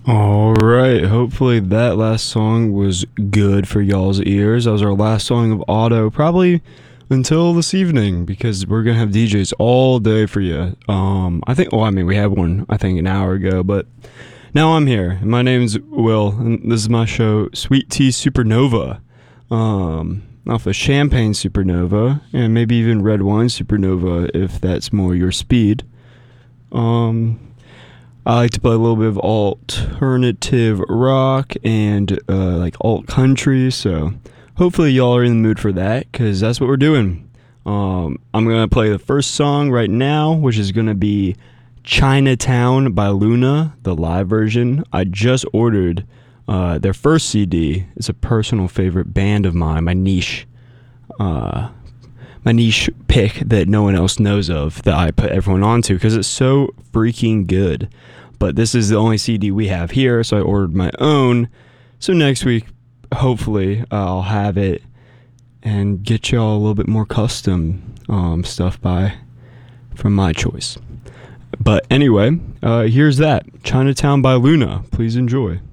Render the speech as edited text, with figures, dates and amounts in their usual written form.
All right. Hopefully that last song was good for y'all's ears. That was our last song of Auto, probably until this evening, because we're gonna have DJs all day for you. I think. Well, I mean, we had one I think an hour ago, but now I'm here. My name's Will, and this is my show, Sweet Tea Supernova. Off of Champagne Supernova, and maybe even Red Wine Supernova if that's more your speed. I like to play a little bit of alternative rock and like alt country, so hopefully y'all are in the mood for that, because that's what we're doing. I'm going to play the first song right now, which is going to be Chinatown by Luna, the live version. I just ordered their first CD. It's a personal favorite band of mine, my niche pick that no one else knows of, that I put everyone onto because it's so freaking good. But this is the only CD we have here, so I ordered my own. So next week, hopefully, I'll have it and get y'all a little bit more custom stuff from my choice. But anyway, here's that. Chinatown by Luna. Please enjoy.